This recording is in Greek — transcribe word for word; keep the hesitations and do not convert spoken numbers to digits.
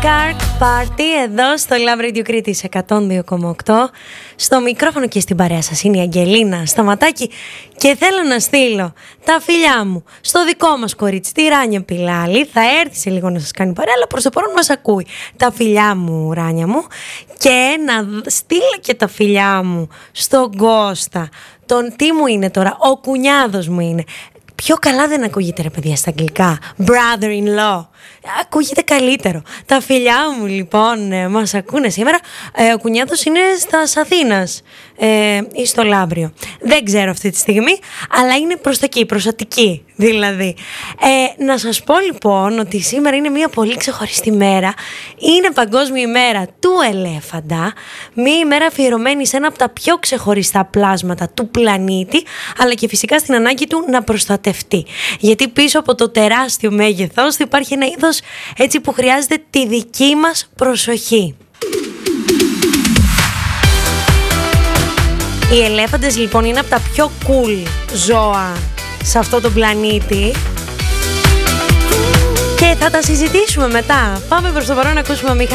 Car Party εδώ στο Love Radio Κρήτης εκατόν δύο κόμμα οκτώ. Στο μικρόφωνο και στην παρέα σας είναι η Αγγελίνα Σταματάκη και θέλω να στείλω τα φιλιά μου στο δικό μας κορίτσι, τη Ράνια Πιλάλη. Θα έρθει σε λίγο να σας κάνει παρέα, αλλά προς το παρόν μας ακούει. Τα φιλιά μου, Ράνια μου, και να στείλω και τα φιλιά μου στον Κώστα. Τον τι μου είναι τώρα, ο κουνιάδος μου είναι. Πιο καλά δεν ακούγεται, ρε παιδιά, στα αγγλικά. Brother-in-law. Ακούγεται καλύτερο. Τα φιλιά μου λοιπόν ε, μας ακούνε σήμερα. ε, Ο κουνιάδος είναι στα Αθήνας ε, ή στο Λάμπριο. Δεν ξέρω αυτή τη στιγμή, αλλά είναι προς τα εκεί, προς Αττική δηλαδή. ε, Να σας πω λοιπόν ότι σήμερα είναι μια πολύ ξεχωριστή μέρα. Είναι Παγκόσμια ημέρα του ελέφαντα. Μια ημέρα αφιερωμένη σε ένα από τα πιο ξεχωριστά πλάσματα του πλανήτη, αλλά και φυσικά στην ανάγκη του να προστατευτεί. Γιατί πίσω από το τεράστιο μέγεθός του υπάρχει ένα είδος έτσι που χρειάζεται τη δική μας προσοχή. Οι ελέφαντες λοιπόν είναι από τα πιο cool ζώα σε αυτό το πλανήτη και θα τα συζητήσουμε μετά. Πάμε προς το παρόν να ακούσουμε